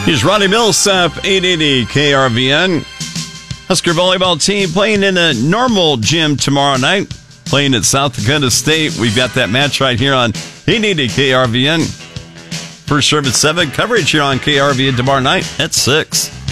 Here's Ronnie Millsap, 880 KRVN. Husker volleyball team playing in a normal gym tomorrow night, playing at South Dakota State. We've got that match right here on 880 KRVN. First serve at 7, coverage here on KRVN tomorrow night at 6.